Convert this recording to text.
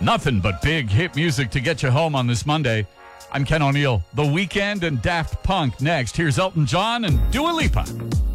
Nothing but big hit music to get you home on this Monday. I'm Ken O'Neill. The Weeknd and Daft Punk next. Here's Elton John and Dua Lipa.